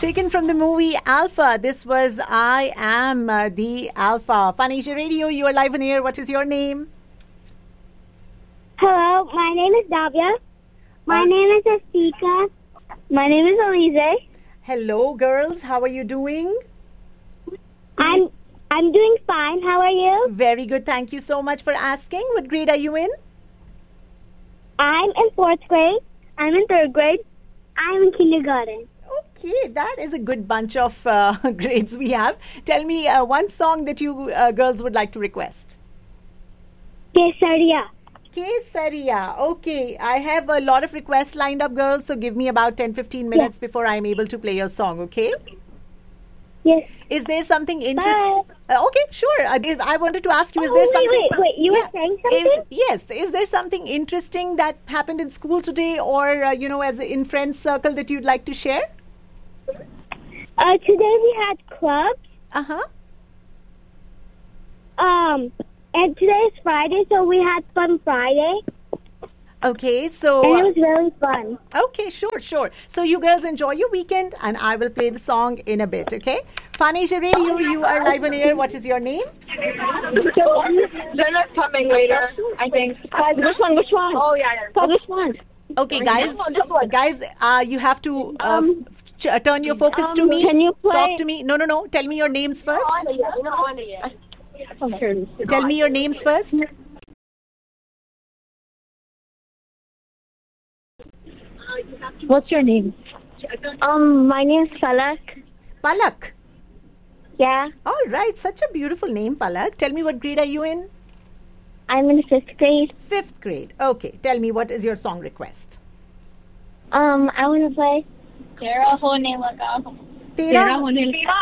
Taken from the movie Alpha. This was I Am the Alpha. Fun Asia Radio, you are live on air. What is your name? Hello, my name is Davya. My name is Astika. My name is Alize. Hello, girls. How are you doing? I'm doing fine. How are you? Very good. Thank you so much for asking. What grade are you in? I'm in 4th grade. I'm in 3rd grade. I'm in kindergarten. Okay, that is a good bunch of grades we have. Tell me one song that you girls would like to request. Kesaria. Kesaria. Okay, I have a lot of requests lined up, girls, so give me about 10-15 minutes before I'm able to play your song, okay? Yes. Is there something interesting? Okay, sure. I wanted to ask you, is there something... Wait. You were saying something? Yes. Is there something interesting that happened in school today or, as in friends circle that you'd like to share? Today we had clubs. Uh-huh. And today is Friday, so we had Fun Friday. Okay, so... And it was really fun. Okay, sure. So you girls enjoy your weekend and I will play the song in a bit, okay? Fun Asia Radio, you are live on air. What is your name? They're not coming later, I think. Which one? Oh, yeah. Which one? Okay, guys, you have to turn your focus to me. Can you play? Talk to me. No. Tell me your names first. Tell me your names first. What's your name? My name's Palak. Palak. Yeah. All right, such a beautiful name, Palak. Tell me what grade are you in? I'm in 5th grade. 5th grade. Okay, tell me what is your song request? I want to play Tera Hone Laga. Tera